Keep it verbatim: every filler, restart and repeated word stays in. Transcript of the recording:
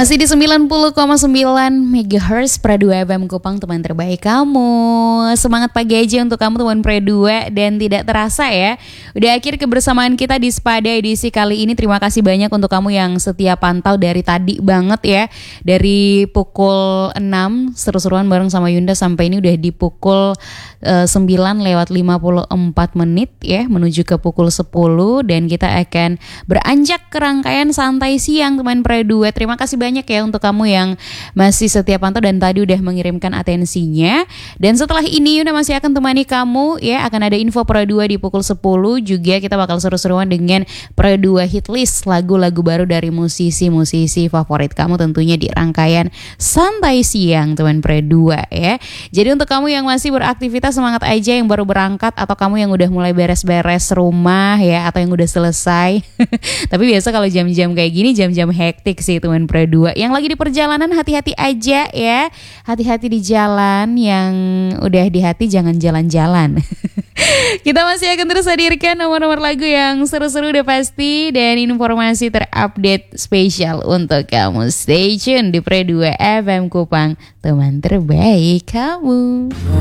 Masih di sembilan puluh koma sembilan megahertz Pra dua F M Kupang, teman terbaik kamu. Semangat pagi aja untuk kamu teman Pra dua. Dan tidak terasa ya, udah akhir kebersamaan kita di Spada edisi kali ini. Terima kasih banyak untuk kamu yang setia pantau dari tadi banget ya. Dari pukul enam seru-seruan bareng sama Yunda sampai ini udah di pukul uh, sembilan lewat lima puluh empat menit ya, menuju ke pukul sepuluh. Dan kita akan beranjak ke rangkaian santai siang teman Pra dua. Terima kasih banyak ya untuk kamu yang masih setia pantau dan tadi udah mengirimkan atensinya. Dan setelah ini Yuna masih akan temani kamu ya, akan ada info Pra dua di pukul sepuluh. Juga kita bakal seru-seruan dengan Pra dua Hitlist, lagu-lagu baru dari musisi-musisi favorit kamu tentunya di rangkaian santai siang teman Pra dua ya. Jadi untuk kamu yang masih beraktivitas, semangat aja, yang baru berangkat atau kamu yang udah mulai beres-beres rumah ya, atau yang udah selesai. Tapi biasa kalau jam-jam kayak gini jam-jam hektik sih teman Pra dua. Yang lagi di perjalanan hati-hati aja ya. Hati-hati di jalan, yang udah di hati jangan jalan-jalan. Kita masih akan terus hadirkan nomor-nomor lagu yang seru-seru udah pasti, dan informasi terupdate spesial untuk kamu. Stay tune di Pra dua F M Kupang, teman terbaik kamu.